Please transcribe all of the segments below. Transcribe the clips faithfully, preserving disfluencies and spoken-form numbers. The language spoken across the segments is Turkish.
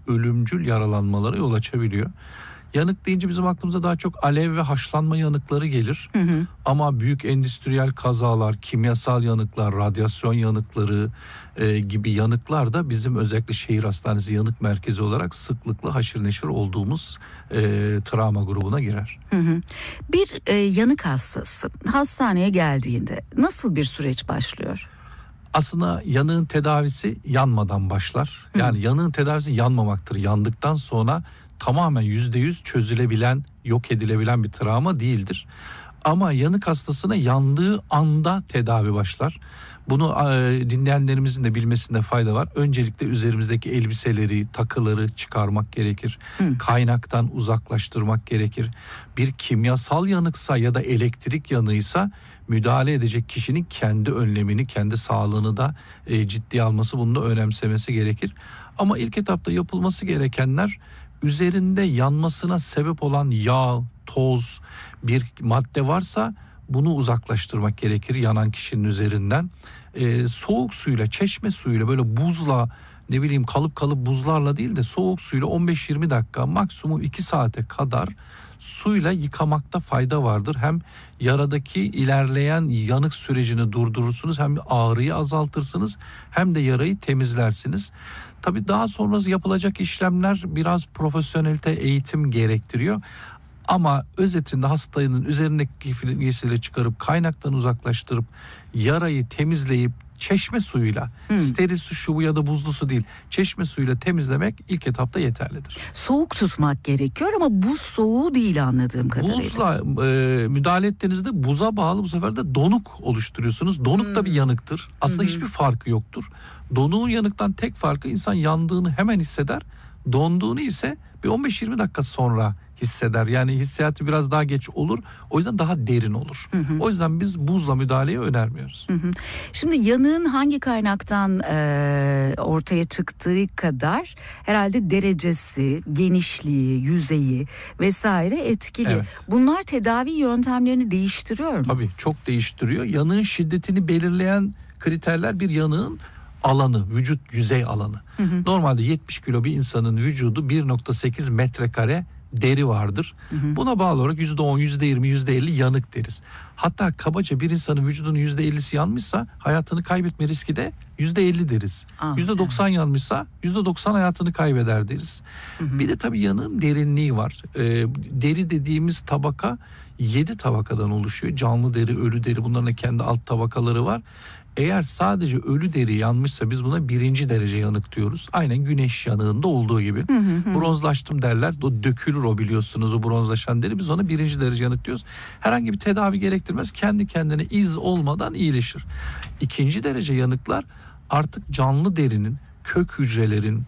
ölümcül yaralanmalara yol açabiliyor. Yanık deyince bizim aklımıza daha çok alev ve haşlanma yanıkları gelir. Hı hı. Ama büyük endüstriyel kazalar, kimyasal yanıklar, radyasyon yanıkları e, gibi yanıklar da bizim özellikle şehir hastanesi yanık merkezi olarak sıklıkla haşır neşir olduğumuz e, travma grubuna girer. Hı hı. Bir e, yanık hastası hastaneye geldiğinde nasıl bir süreç başlıyor? Aslında yanığın tedavisi yanmadan başlar. Yani hı. yanığın tedavisi yanmamaktır. Yandıktan sonra tamamen yüzde yüz çözülebilen, yok edilebilen bir travma değildir. Ama yanık hastasına yandığı anda tedavi başlar. Bunu e, dinleyenlerimizin de bilmesinde fayda var. Öncelikle üzerimizdeki elbiseleri, takıları çıkarmak gerekir. Hı. Kaynaktan uzaklaştırmak gerekir. Bir kimyasal yanıksa ya da elektrik yanığıysa müdahale edecek kişinin kendi önlemini, kendi sağlığını da e, ciddiye alması, bunu da önemsemesi gerekir. Ama ilk etapta yapılması gerekenler, üzerinde yanmasına sebep olan yağ, toz, bir madde varsa bunu uzaklaştırmak gerekir yanan kişinin üzerinden. Ee, soğuk suyla, çeşme suyuyla, böyle buzla, ne bileyim kalıp kalıp buzlarla değil de soğuk suyla on beş yirmi dakika, maksimum iki saate kadar suyla yıkamakta fayda vardır. Hem yaradaki ilerleyen yanık sürecini durdurursunuz, hem ağrıyı azaltırsınız, hem de yarayı temizlersiniz. Tabii daha sonra yapılacak işlemler biraz profesyonelite, eğitim gerektiriyor. Ama özetinde hastanın üzerindeki giysileri çıkarıp kaynaktan uzaklaştırıp yarayı temizleyip çeşme suyuyla, hmm. steril su, şu bu ya da buzlu su değil, çeşme suyuyla temizlemek ilk etapta yeterlidir. Soğuk tutmak gerekiyor ama buz soğuğu değil anladığım kadarıyla. Buzla e, müdahale ettiğinizde buza bağlı bu sefer de donuk oluşturuyorsunuz. Donuk hmm. da bir yanıktır. Aslında hmm. hiçbir farkı yoktur. Donuğun yanıktan tek farkı, insan yandığını hemen hisseder. Donduğunu ise bir on beş yirmi dakika sonra hisseder. Yani hissiyatı biraz daha geç olur. O yüzden daha derin olur. Hı hı. O yüzden biz buzla müdahaleyi önermiyoruz. Hı hı. Şimdi yanığın hangi kaynaktan e, ortaya çıktığı kadar herhalde derecesi, genişliği, yüzeyi vesaire etkili. Evet. Bunlar tedavi yöntemlerini değiştiriyor mu? Tabii çok değiştiriyor. Yanığın şiddetini belirleyen kriterler, bir yanığın alanı, vücut yüzey alanı. Hı hı. Normalde yetmiş kilo bir insanın vücudu bir virgül sekiz metrekare deri vardır. Hı hı. Buna bağlı olarak yüzde on, yüzde yirmi, yüzde elli yanık deriz. Hatta kabaca bir insanın vücudunun yüzde ellisi yanmışsa hayatını kaybetme riski de yüzde elli deriz. yüzde doksan evet. yanmışsa yüzde doksan hayatını kaybeder deriz. Hı hı. Bir de tabii yanığın derinliği var. Ee, deri dediğimiz tabaka yedi tabakadan oluşuyor. Canlı deri, ölü deri, bunların da kendi alt tabakaları var. Eğer sadece ölü deri yanmışsa biz buna birinci derece yanık diyoruz. Aynen güneş yanığında olduğu gibi. Hı hı hı. Bronzlaştım derler. O dökülür, o biliyorsunuz, o bronzlaşan deri. Biz ona birinci derece yanık diyoruz. Herhangi bir tedavi gerektirmez. Kendi kendine iz olmadan iyileşir. İkinci derece yanıklar artık canlı derinin, kök hücrelerin,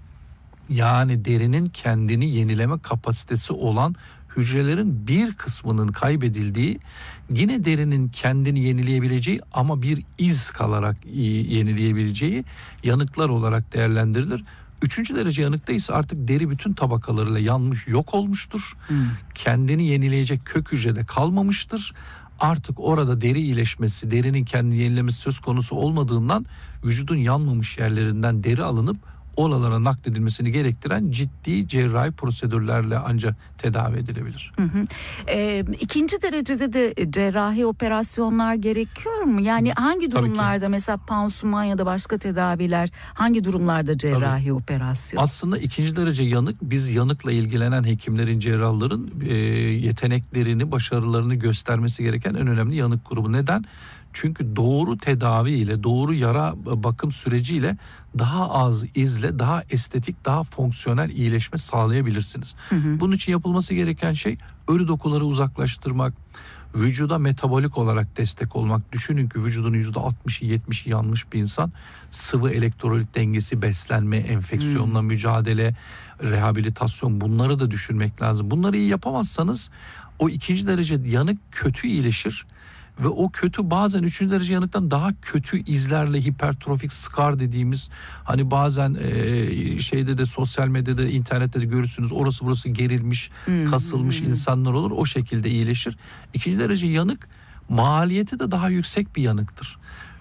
yani derinin kendini yenileme kapasitesi olan hücrelerin bir kısmının kaybedildiği, yine derinin kendini yenileyebileceği ama bir iz kalarak yenileyebileceği yanıklar olarak değerlendirilir. Üçüncü derece yanıkta ise artık deri bütün tabakalarıyla yanmış, yok olmuştur. Hmm. Kendini yenileyecek kök hücrede kalmamıştır. Artık orada deri iyileşmesi, derinin kendini yenilemesi söz konusu olmadığından vücudun yanmamış yerlerinden deri alınıp oralara nakledilmesini gerektiren ciddi cerrahi prosedürlerle ancak tedavi edilebilir. Hı hı. E, ikinci derecede de cerrahi operasyonlar gerekiyor mu? Yani hangi durumlarda, mesela pansuman ya da başka tedaviler, hangi durumlarda cerrahi Tabii. operasyon? Aslında ikinci derece yanık, biz yanıkla ilgilenen hekimlerin, cerrahların e, yeteneklerini, başarılarını göstermesi gereken en önemli yanık grubu. Neden? Çünkü doğru tedavi ile, doğru yara bakım süreciyle daha az izle, daha estetik, daha fonksiyonel iyileşme sağlayabilirsiniz. Hı hı. Bunun için yapılması gereken şey ölü dokuları uzaklaştırmak, vücuda metabolik olarak destek olmak. Düşünün ki vücudun yüzde altmışı yetmişi yanmış bir insan, sıvı elektrolit dengesi, beslenme, enfeksiyonla hı. mücadele, rehabilitasyon, bunları da düşünmek lazım. Bunları iyi yapamazsanız o ikinci derece yanık kötü iyileşir. Ve o kötü bazen üçüncü derece yanıktan daha kötü izlerle, hipertrofik scar dediğimiz, hani bazen e, şeyde de, sosyal medyada, internette de görürsünüz, orası burası gerilmiş, hmm. kasılmış hmm. insanlar olur, o şekilde iyileşir. İkinci derece yanık maliyeti de daha yüksek bir yanıktır.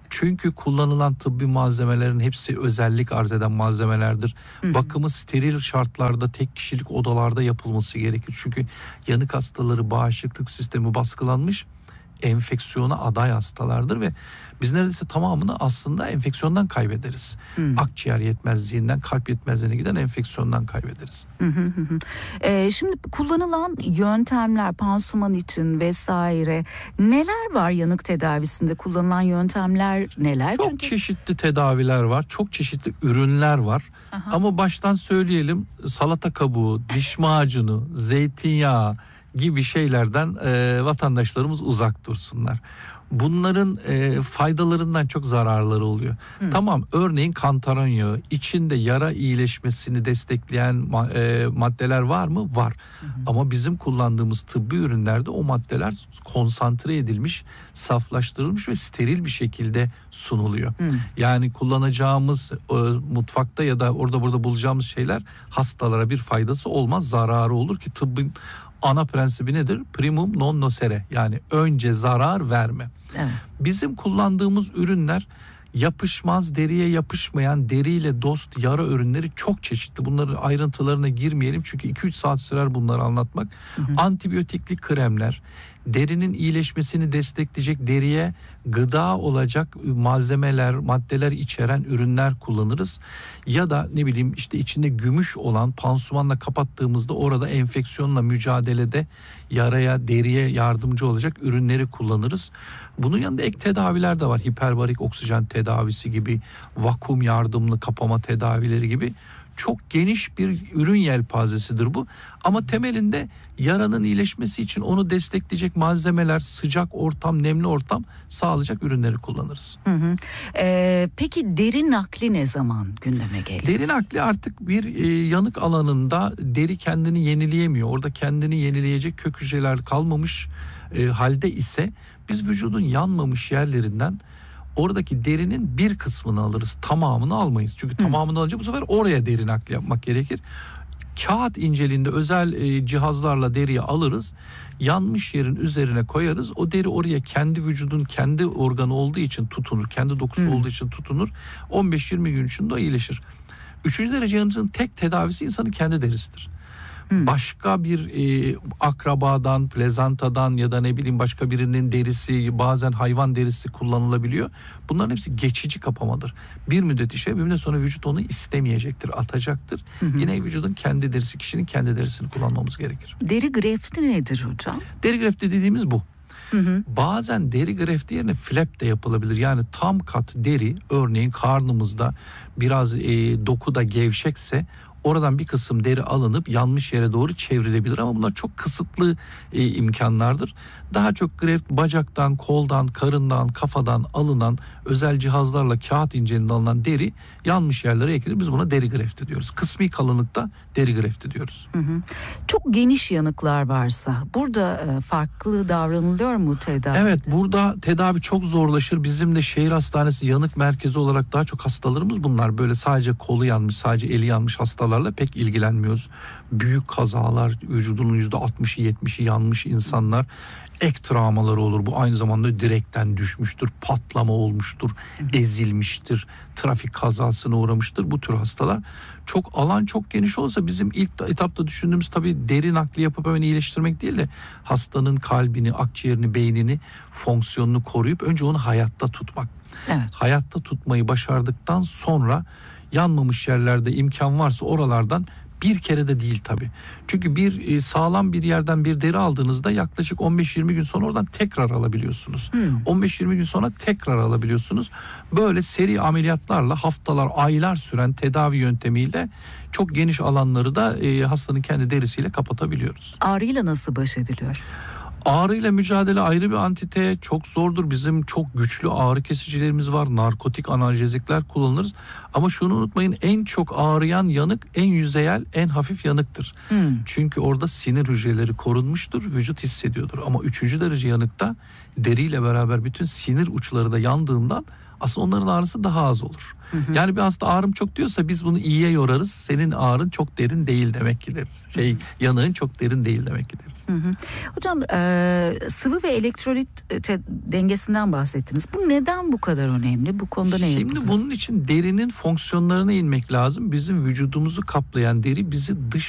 Çünkü kullanılan tıbbi malzemelerin hepsi özellik arz eden malzemelerdir. Hı-hı. Bakımı steril şartlarda, tek kişilik odalarda yapılması gerekir. Çünkü yanık hastaları bağışıklık sistemi baskılanmış, enfeksiyona aday hastalardır ve biz neredeyse tamamını aslında enfeksiyondan kaybederiz. Hmm. Akciğer yetmezliğinden, kalp yetmezliğine giden enfeksiyondan kaybederiz. Hı hı hı. Ee, şimdi kullanılan yöntemler, pansuman için vesaire neler var yanık tedavisinde? Kullanılan yöntemler neler? Çok Çünkü... çeşitli tedaviler var, çok çeşitli ürünler var. Aha. Ama baştan söyleyelim, salata kabuğu, diş macunu, zeytinyağı gibi şeylerden e, vatandaşlarımız uzak dursunlar. Bunların e, faydalarından çok zararları oluyor. Hı. Tamam, örneğin kantaron yağı, içinde yara iyileşmesini destekleyen ma- e, maddeler var mı? Var. Hı hı. Ama bizim kullandığımız tıbbi ürünlerde o maddeler konsantre edilmiş, saflaştırılmış ve steril bir şekilde sunuluyor. Hı. Yani kullanacağımız e, mutfakta ya da orada burada bulacağımız şeyler hastalara bir faydası olmaz, zararı olur ki tıbbın ana prensibi nedir? Primum non nocere, yani önce zarar verme. Evet. Bizim kullandığımız ürünler yapışmaz, deriye yapışmayan, deriyle dost yara ürünleri çok çeşitli. Bunların ayrıntılarına girmeyelim çünkü iki üç saat sürer bunları anlatmak. Hı hı. Antibiyotikli kremler, derinin iyileşmesini destekleyecek, deriye gıda olacak malzemeler, maddeler içeren ürünler kullanırız. Ya da ne bileyim işte içinde gümüş olan, pansumanla kapattığımızda orada enfeksiyonla mücadelede yaraya, deriye yardımcı olacak ürünleri kullanırız. Bunun yanında ek tedaviler de var. Hiperbarik oksijen tedavisi gibi, vakum yardımlı kapama tedavileri gibi. Çok geniş bir ürün yelpazesidir bu. Ama temelinde yaranın iyileşmesi için onu destekleyecek malzemeler, sıcak ortam, nemli ortam sağlayacak ürünleri kullanırız. Hı hı. Ee, peki deri nakli ne zaman gündeme geliyor? Deri nakli artık bir e, yanık alanında deri kendini yenileyemiyor. Orada kendini yenileyecek kök hücreler kalmamış e, halde ise biz vücudun yanmamış yerlerinden oradaki derinin bir kısmını alırız. Tamamını almayız. Çünkü Hı. tamamını alınca bu sefer oraya deri nakli yapmak gerekir. Kağıt inceliğinde özel e, cihazlarla deriyi alırız. Yanmış yerin üzerine koyarız. O deri oraya kendi vücudun kendi organı olduğu için tutunur. Kendi dokusu Hı. olduğu için tutunur. on beş yirmi gün içinde o iyileşir. Üçüncü derece yanıcının tek tedavisi insanın kendi derisidir. Başka bir e, akrabadan, plezantadan ya da ne bileyim başka birinin derisi, bazen hayvan derisi kullanılabiliyor. Bunların hepsi geçici kapamadır. Bir müddet işe, bir müddet sonra vücut onu istemeyecektir, atacaktır. Hı hı. Yine vücudun kendi derisi, kişinin kendi derisini kullanmamız gerekir. Deri grefti nedir hocam? Deri grefti dediğimiz bu. Hı hı. Bazen deri grefti yerine flap de yapılabilir. Yani tam kat deri, örneğin karnımızda biraz e, doku da gevşekse oradan bir kısım deri alınıp yanmış yere doğru çevrilebilir ama bunlar çok kısıtlı e, imkanlardır. Daha çok greft bacaktan, koldan, karından, kafadan alınan özel cihazlarla kağıt inceliğinde alınan deri yanmış yerlere ekilir. Biz buna deri grefti diyoruz. Kısmi kalınlıkta deri grefti diyoruz. Hı hı. Çok geniş yanıklar varsa burada e, farklı davranılıyor mu tedavi? Evet, burada tedavi çok zorlaşır. Bizim de şehir hastanesi yanık merkezi olarak daha çok hastalarımız bunlar. Böyle sadece kolu yanmış, sadece eli yanmış hastalarla pek ilgilenmiyoruz. Büyük kazalar, vücudunun yüzde altmışı yetmişi yanmış insanlar. Ek travmaları olur. Bu aynı zamanda direkten düşmüştür, patlama olmuştur, ezilmiştir, trafik kazasına uğramıştır. Bu tür hastalar. Çok alan çok geniş olsa bizim ilk etapta düşündüğümüz tabii deri nakli yapıp hemen iyileştirmek değil de hastanın kalbini, akciğerini, beynini, fonksiyonunu koruyup önce onu hayatta tutmak. Evet. Hayatta tutmayı başardıktan sonra yanmamış yerlerde imkan varsa oralardan bir kere de değil tabii. Çünkü bir sağlam bir yerden bir deri aldığınızda yaklaşık on beş yirmi gün sonra oradan tekrar alabiliyorsunuz. Hmm. on beş yirmi gün sonra tekrar alabiliyorsunuz. Böyle seri ameliyatlarla haftalar, aylar süren tedavi yöntemiyle çok geniş alanları da e, hastanın kendi derisiyle kapatabiliyoruz. Ağrıyla nasıl baş ediliyor? Ağrıyla mücadele ayrı bir antite, çok zordur. Bizim çok güçlü ağrı kesicilerimiz var. Narkotik analjezikler kullanırız. Ama şunu unutmayın, en çok ağrıyan yanık en yüzeyel, en hafif yanıktır. Hmm. Çünkü orada sinir hücreleri korunmuştur, vücut hissediyordur. Ama üçüncü derece yanıkta deriyle beraber bütün sinir uçları da yandığından aslında onların ağrısı daha az olur. Hı hı. Yani bir hasta ağrım çok diyorsa biz bunu iyiye yorarız. Senin ağrın çok derin değil demek ki deriz. Şey, yanığın çok derin değil demek ki deriz. Hı hı. Hocam e, sıvı ve elektrolit te, dengesinden bahsettiniz. Bu neden bu kadar önemli? Bu konuda ne yapılır? Şimdi bunun için derinin fonksiyonlarına inmek lazım. Bizim vücudumuzu kaplayan deri bizi dış